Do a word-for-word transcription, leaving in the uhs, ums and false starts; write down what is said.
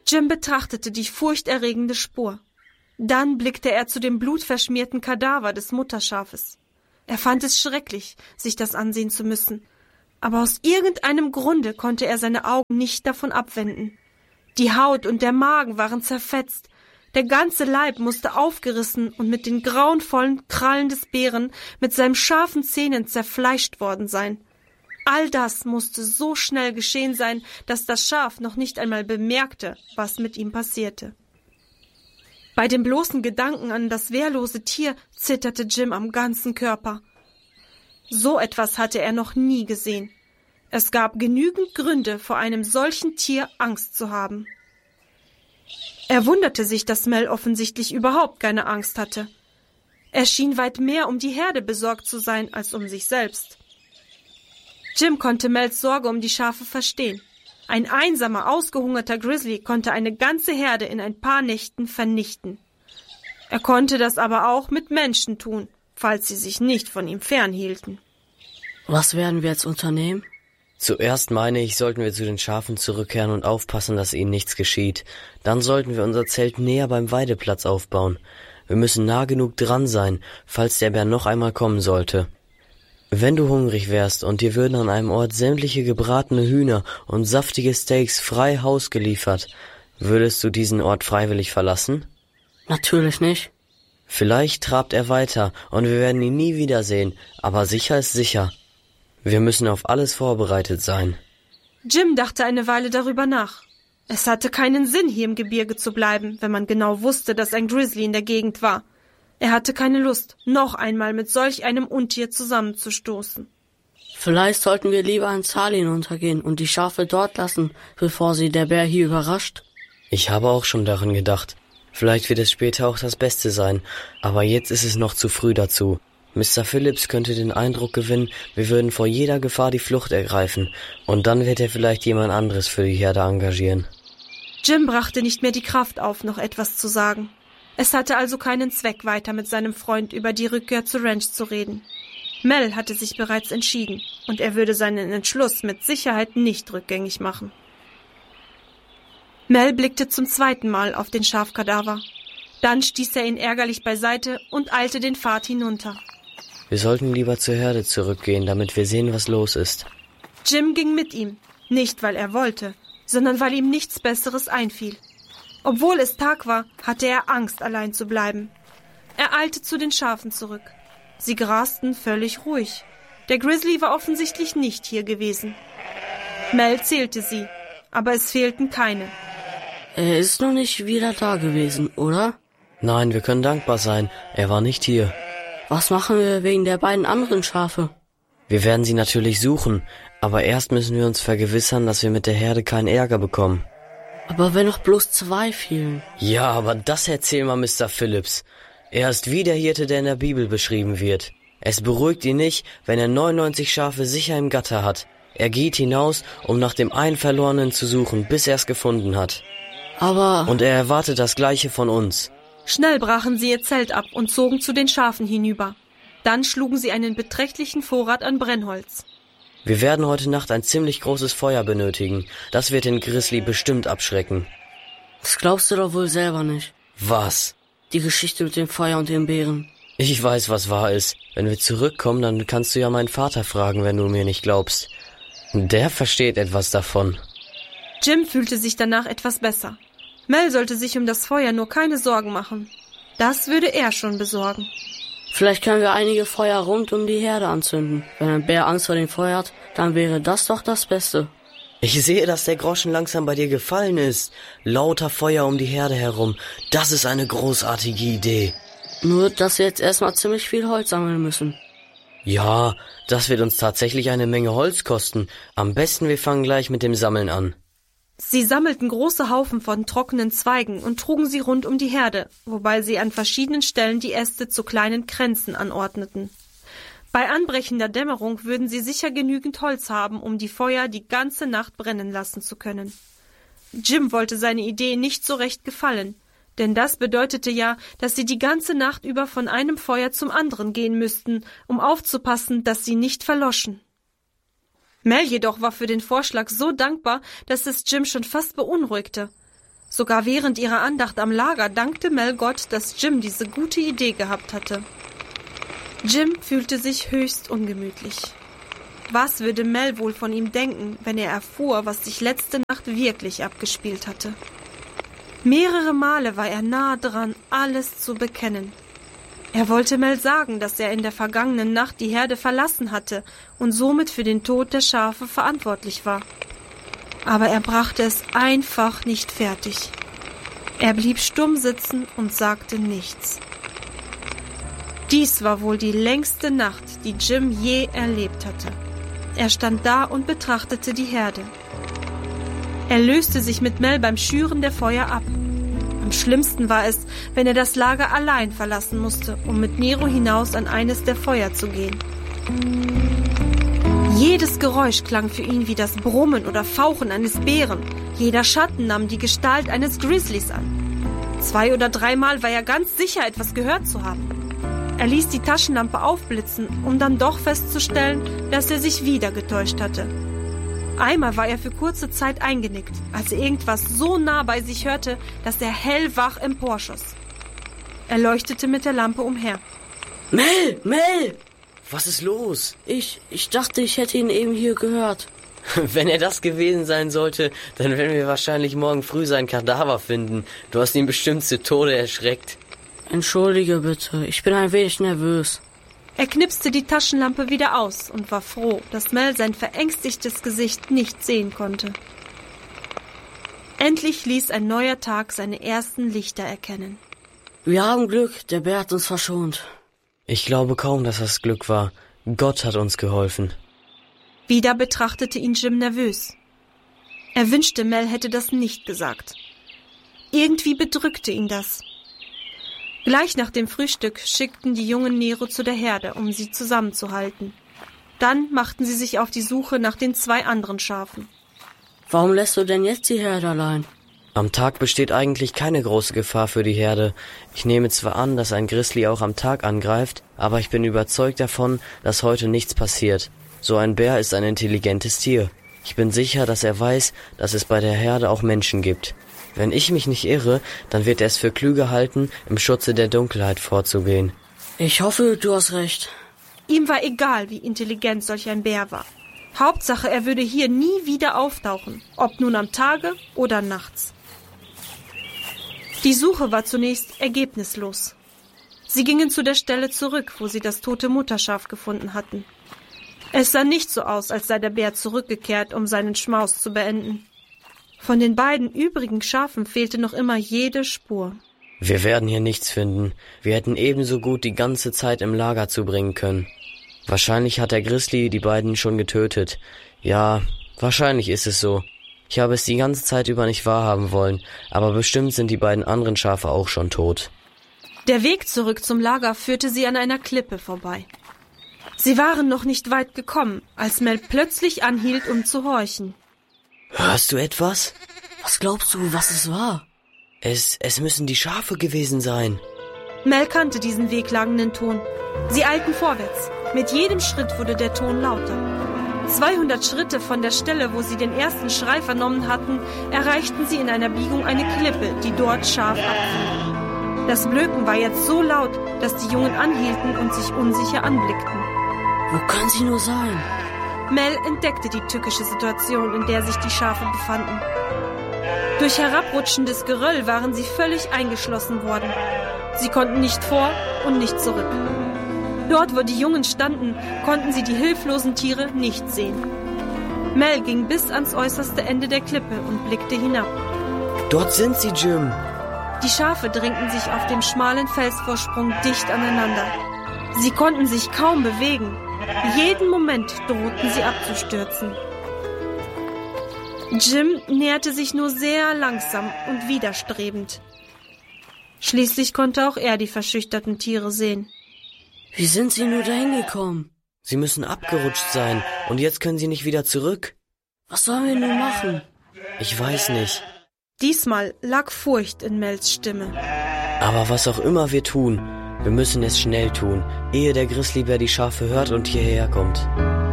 Jim betrachtete die furchterregende Spur. Dann blickte er zu dem blutverschmierten Kadaver des Mutterschafes. Er fand es schrecklich, sich das ansehen zu müssen, aber aus irgendeinem Grunde konnte er seine Augen nicht davon abwenden. Die Haut und der Magen waren zerfetzt, der ganze Leib musste aufgerissen und mit den grauenvollen Krallen des Bären mit seinen scharfen Zähnen zerfleischt worden sein. All das musste so schnell geschehen sein, dass das Schaf noch nicht einmal bemerkte, was mit ihm passierte. Bei dem bloßen Gedanken an das wehrlose Tier zitterte Jim am ganzen Körper. So etwas hatte er noch nie gesehen. Es gab genügend Gründe, vor einem solchen Tier Angst zu haben. Er wunderte sich, dass Mel offensichtlich überhaupt keine Angst hatte. Er schien weit mehr um die Herde besorgt zu sein, als um sich selbst. Jim konnte Mels Sorge um die Schafe verstehen. Ein einsamer, ausgehungerter Grizzly konnte eine ganze Herde in ein paar Nächten vernichten. Er konnte das aber auch mit Menschen tun, falls sie sich nicht von ihm fernhielten. Was werden wir jetzt unternehmen? Zuerst meine ich, sollten wir zu den Schafen zurückkehren und aufpassen, dass ihnen nichts geschieht. Dann sollten wir unser Zelt näher beim Weideplatz aufbauen. Wir müssen nah genug dran sein, falls der Bär noch einmal kommen sollte. Wenn du hungrig wärst und dir würden an einem Ort sämtliche gebratene Hühner und saftige Steaks frei Haus geliefert, würdest du diesen Ort freiwillig verlassen? Natürlich nicht. Vielleicht trabt er weiter und wir werden ihn nie wiedersehen, aber sicher ist sicher. Wir müssen auf alles vorbereitet sein. Jim dachte eine Weile darüber nach. Es hatte keinen Sinn, hier im Gebirge zu bleiben, wenn man genau wusste, dass ein Grizzly in der Gegend war. Er hatte keine Lust, noch einmal mit solch einem Untier zusammenzustoßen. Vielleicht sollten wir lieber ins Tal hinuntergehen und die Schafe dort lassen, bevor sie der Bär hier überrascht. Ich habe auch schon daran gedacht. Vielleicht wird es später auch das Beste sein, aber jetzt ist es noch zu früh dazu. Mister Phillips könnte den Eindruck gewinnen, wir würden vor jeder Gefahr die Flucht ergreifen, und dann wird er vielleicht jemand anderes für die Herde engagieren. Jim brachte nicht mehr die Kraft auf, noch etwas zu sagen. Es hatte also keinen Zweck, weiter mit seinem Freund über die Rückkehr zur Ranch zu reden. Mel hatte sich bereits entschieden, und er würde seinen Entschluss mit Sicherheit nicht rückgängig machen. Mel blickte zum zweiten Mal auf den Schafkadaver. Dann stieß er ihn ärgerlich beiseite und eilte den Pfad hinunter. Wir sollten lieber zur Herde zurückgehen, damit wir sehen, was los ist. Jim ging mit ihm, nicht weil er wollte, sondern weil ihm nichts Besseres einfiel. Obwohl es Tag war, hatte er Angst, allein zu bleiben. Er eilte zu den Schafen zurück. Sie grasten völlig ruhig. Der Grizzly war offensichtlich nicht hier gewesen. Mel zählte sie, aber es fehlten keine. Er ist noch nicht wieder da gewesen, oder? Nein, wir können dankbar sein. Er war nicht hier. Was machen wir wegen der beiden anderen Schafe? Wir werden sie natürlich suchen, aber erst müssen wir uns vergewissern, dass wir mit der Herde keinen Ärger bekommen. Aber wenn noch bloß zwei fehlen? Ja, aber das erzähl mal Mister Phillips. Er ist wie der Hirte, der in der Bibel beschrieben wird. Es beruhigt ihn nicht, wenn er neunundneunzig Schafe sicher im Gatter hat. Er geht hinaus, um nach dem einen Verlorenen zu suchen, bis er es gefunden hat. Aber... Und er erwartet das Gleiche von uns. Schnell brachen sie ihr Zelt ab und zogen zu den Schafen hinüber. Dann schlugen sie einen beträchtlichen Vorrat an Brennholz. Wir werden heute Nacht ein ziemlich großes Feuer benötigen. Das wird den Grizzly bestimmt abschrecken. Das glaubst du doch wohl selber nicht. Was? Die Geschichte mit dem Feuer und den Bären. Ich weiß, was wahr ist. Wenn wir zurückkommen, dann kannst du ja meinen Vater fragen, wenn du mir nicht glaubst. Der versteht etwas davon. Jim fühlte sich danach etwas besser. Mel sollte sich um das Feuer nur keine Sorgen machen. Das würde er schon besorgen. Vielleicht können wir einige Feuer rund um die Herde anzünden. Wenn ein Bär Angst vor dem Feuer hat, dann wäre das doch das Beste. Ich sehe, dass der Groschen langsam bei dir gefallen ist. Lauter Feuer um die Herde herum. Das ist eine großartige Idee. Nur, dass wir jetzt erstmal ziemlich viel Holz sammeln müssen. Ja, das wird uns tatsächlich eine Menge Holz kosten. Am besten wir fangen gleich mit dem Sammeln an. Sie sammelten große Haufen von trockenen Zweigen und trugen sie rund um die Herde, wobei sie an verschiedenen Stellen die Äste zu kleinen Kränzen anordneten. Bei anbrechender Dämmerung würden sie sicher genügend Holz haben, um die Feuer die ganze Nacht brennen lassen zu können. Jim wollte seine Idee nicht so recht gefallen, denn das bedeutete ja, dass sie die ganze Nacht über von einem Feuer zum anderen gehen müssten, um aufzupassen, dass sie nicht verloschen. Mel jedoch war für den Vorschlag so dankbar, dass es Jim schon fast beunruhigte. Sogar während ihrer Andacht am Lager dankte Mel Gott, dass Jim diese gute Idee gehabt hatte. Jim fühlte sich höchst ungemütlich. Was würde Mel wohl von ihm denken, wenn er erfuhr, was sich letzte Nacht wirklich abgespielt hatte? Mehrere Male war er nahe dran, alles zu bekennen. Er wollte Mel sagen, dass er in der vergangenen Nacht die Herde verlassen hatte und somit für den Tod der Schafe verantwortlich war. Aber er brachte es einfach nicht fertig. Er blieb stumm sitzen und sagte nichts. Dies war wohl die längste Nacht, die Jim je erlebt hatte. Er stand da und betrachtete die Herde. Er löste sich mit Mel beim Schüren der Feuer ab. Am schlimmsten war es, wenn er das Lager allein verlassen musste, um mit Nero hinaus an eines der Feuer zu gehen. Jedes Geräusch klang für ihn wie das Brummen oder Fauchen eines Bären. Jeder Schatten nahm die Gestalt eines Grizzlies an. Zwei oder dreimal war er ganz sicher, etwas gehört zu haben. Er ließ die Taschenlampe aufblitzen, um dann doch festzustellen, dass er sich wieder getäuscht hatte. Einmal war er für kurze Zeit eingenickt, als er irgendwas so nah bei sich hörte, dass er hellwach emporschoss. Er leuchtete mit der Lampe umher. Mel, Mel! Was ist los? Ich, ich dachte, ich hätte ihn eben hier gehört. Wenn er das gewesen sein sollte, dann werden wir wahrscheinlich morgen früh seinen Kadaver finden. Du hast ihn bestimmt zu Tode erschreckt. Entschuldige bitte, ich bin ein wenig nervös. Er knipste die Taschenlampe wieder aus und war froh, dass Mel sein verängstigtes Gesicht nicht sehen konnte. Endlich ließ ein neuer Tag seine ersten Lichter erkennen. Wir haben Glück, der Bär hat uns verschont. Ich glaube kaum, dass das Glück war. Gott hat uns geholfen. Wieder betrachtete ihn Jim nervös. Er wünschte, Mel hätte das nicht gesagt. Irgendwie bedrückte ihn das. Gleich nach dem Frühstück schickten die Jungen Nero zu der Herde, um sie zusammenzuhalten. Dann machten sie sich auf die Suche nach den zwei anderen Schafen. Warum lässt du denn jetzt die Herde allein? Am Tag besteht eigentlich keine große Gefahr für die Herde. Ich nehme zwar an, dass ein Grizzly auch am Tag angreift, aber ich bin überzeugt davon, dass heute nichts passiert. So ein Bär ist ein intelligentes Tier. Ich bin sicher, dass er weiß, dass es bei der Herde auch Menschen gibt. Wenn ich mich nicht irre, dann wird er es für klüger halten, im Schutze der Dunkelheit vorzugehen. Ich hoffe, du hast recht. Ihm war egal, wie intelligent solch ein Bär war. Hauptsache, er würde hier nie wieder auftauchen, ob nun am Tage oder nachts. Die Suche war zunächst ergebnislos. Sie gingen zu der Stelle zurück, wo sie das tote Mutterschaf gefunden hatten. Es sah nicht so aus, als sei der Bär zurückgekehrt, um seinen Schmaus zu beenden. Von den beiden übrigen Schafen fehlte noch immer jede Spur. Wir werden hier nichts finden. Wir hätten ebenso gut die ganze Zeit im Lager zubringen können. Wahrscheinlich hat der Grizzly die beiden schon getötet. Ja, wahrscheinlich ist es so. Ich habe es die ganze Zeit über nicht wahrhaben wollen, aber bestimmt sind die beiden anderen Schafe auch schon tot. Der Weg zurück zum Lager führte sie an einer Klippe vorbei. Sie waren noch nicht weit gekommen, als Mel plötzlich anhielt, um zu horchen. Hörst du etwas? Was glaubst du, was es war? Es, es müssen die Schafe gewesen sein. Mel kannte diesen wehklagenden Ton. Sie eilten vorwärts. Mit jedem Schritt wurde der Ton lauter. zweihundert Schritte von der Stelle, wo sie den ersten Schrei vernommen hatten, erreichten sie in einer Biegung eine Klippe, die dort scharf abfiel. Das Blöken war jetzt so laut, dass die Jungen anhielten und sich unsicher anblickten. Wo kann sie nur sein? Mel entdeckte die tückische Situation, in der sich die Schafe befanden. Durch herabrutschendes Geröll waren sie völlig eingeschlossen worden. Sie konnten nicht vor und nicht zurück. Dort, wo die Jungen standen, konnten sie die hilflosen Tiere nicht sehen. Mel ging bis ans äußerste Ende der Klippe und blickte hinab. Dort sind sie, Jim. Die Schafe drängten sich auf dem schmalen Felsvorsprung dicht aneinander. Sie konnten sich kaum bewegen. Jeden Moment drohten sie abzustürzen. Jim näherte sich nur sehr langsam und widerstrebend. Schließlich konnte auch er die verschüchterten Tiere sehen. Wie sind sie nur dahin gekommen? Sie müssen abgerutscht sein und jetzt können sie nicht wieder zurück. Was sollen wir nun machen? Ich weiß nicht. Diesmal lag Furcht in Mels Stimme. Aber was auch immer wir tun, wir müssen es schnell tun, ehe der Grizzlybär die Schafe hört und hierher kommt.